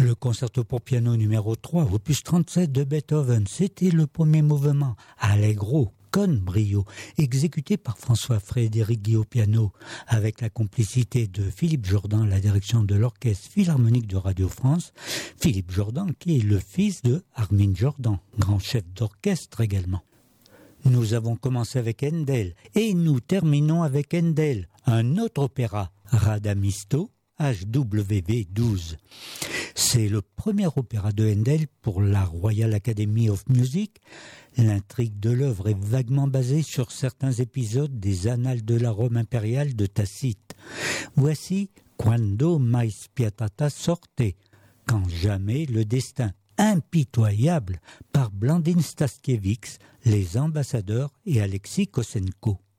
Le concerto pour piano numéro 3, opus 37 de Beethoven, c'était le premier mouvement, allegro, con brio, exécuté par François-Frédéric Guy au piano, avec la complicité de Philippe Jourdan à la direction de l'Orchestre Philharmonique de Radio France. Philippe Jourdan, qui est le fils de Armin Jourdan, grand chef d'orchestre également. Nous avons commencé avec Handel, et nous terminons avec Handel, un autre opéra, Radamisto, HWV 12. C'est le premier opéra de Handel pour la Royal Academy of Music. L'intrigue de l'œuvre est vaguement basée sur certains épisodes des Annales de la Rome impériale de Tacite. Voici Quando mai spietata sorte, quand jamais le destin impitoyable, par Blandine Staskiewicz, les ambassadeurs et Alexis Kosenko.